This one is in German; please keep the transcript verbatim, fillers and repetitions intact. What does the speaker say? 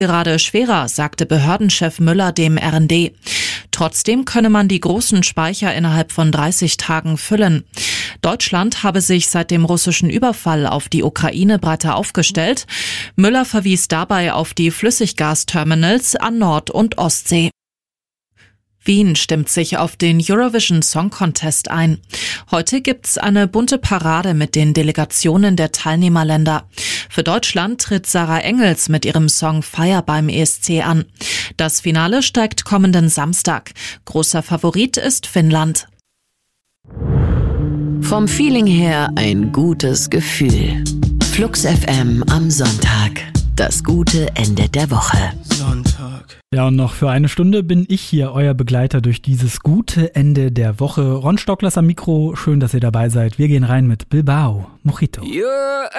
gerade schwerer, sagte Behördenchef Müller dem R N D. Trotzdem könne man die großen Speicher innerhalb von dreißig Tagen füllen. Deutschland habe sich seit dem russischen Überfall auf die Ukraine breiter aufgestellt. Müller verwies dabei auf die Flüssiggasterminals an Nord- und Ostsee. Wien stimmt sich auf den Eurovision Song Contest ein. Heute gibt's eine bunte Parade mit den Delegationen der Teilnehmerländer. Für Deutschland tritt Sarah Engels mit ihrem Song Fire beim E S C an. Das Finale steigt kommenden Samstag. Großer Favorit ist Finnland. Vom Feeling her ein gutes Gefühl. Flux F M am Sonntag. Das gute Ende der Woche. Sonntag. Ja, und noch für eine Stunde bin ich hier, euer Begleiter durch dieses gute Ende der Woche. Ron Stocklers am Mikro, schön, dass ihr dabei seid. Wir gehen rein mit Bilbao Mojito. You're